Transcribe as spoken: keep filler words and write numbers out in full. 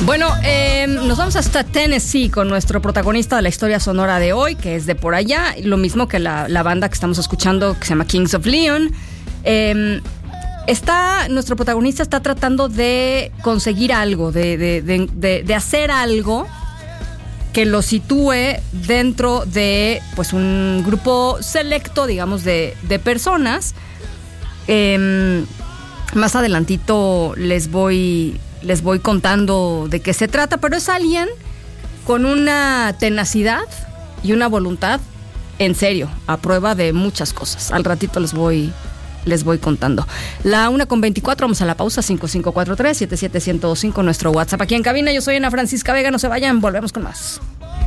Bueno, eh, nos vamos hasta Tennessee con nuestro protagonista de la historia sonora de hoy, que es de por allá, lo mismo que la, la banda que estamos escuchando, que se llama Kings of Leon. Eh, está, nuestro protagonista está tratando de conseguir algo, de, de, de, de, de hacer algo que lo sitúe dentro de pues un grupo selecto, digamos, de, de personas. Eh, más adelantito les voy... Les voy contando de qué se trata, pero es alguien con una tenacidad y una voluntad en serio, a prueba de muchas cosas. Al ratito les voy, les voy contando. La una con veinticuatro, vamos a la pausa. Cinco cinco cuatro tres, siete siete uno cero cinco, nuestro WhatsApp aquí en cabina. Yo soy Ana Francisca Vega, no se vayan, volvemos con más.